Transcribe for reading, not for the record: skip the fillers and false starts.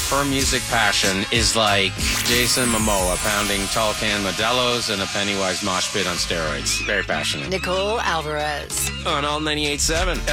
her music passion is like Jason Momoa pounding tall can Modelo's and a Pennywise mosh pit on steroids. Very passionate. Nicole Alvarez. On All 98.7.